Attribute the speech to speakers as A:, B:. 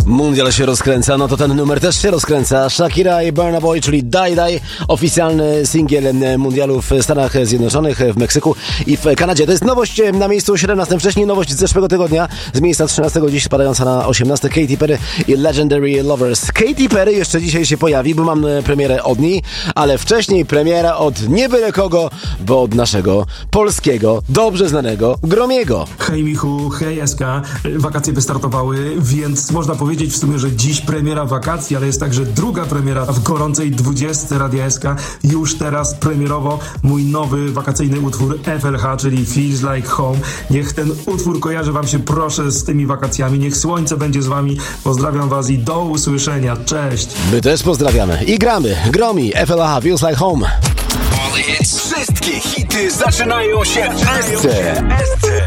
A: Mundial się rozkręca, no to ten numer też się rozkręca. Shakira i Burna Boy, czyli Die Die, oficjalny singiel mundialu w Stanach Zjednoczonych, w Meksyku i w Kanadzie. To jest nowość na miejscu 17, wcześniej nowość z zeszłego tygodnia, z miejsca 13 dziś spadająca na 18. Katy Perry i Legendary Lovers. Katy Perry jeszcze dzisiaj się pojawi, bo mam premierę od niej, ale wcześniej premiera od nie byle kogo, bo od naszego polskiego, dobrze znanego Gromiego.
B: Hej Michu, hej SK, wakacje wystartowały, więc można powiedzieć w sumie, że dziś premiera wakacji, ale jest także druga premiera w gorącej 20 Radia SK. Już teraz premierowo mój nowy wakacyjny utwór FLH, czyli Feels Like Home. Niech ten utwór kojarzy wam się proszę z tymi wakacjami, niech słońce będzie z wami. Pozdrawiam was i do usłyszenia, cześć!
A: My też pozdrawiamy i gramy. Gromi, FLH, Feels Like Home.
C: Wszystkie hity zaczynają się w SC.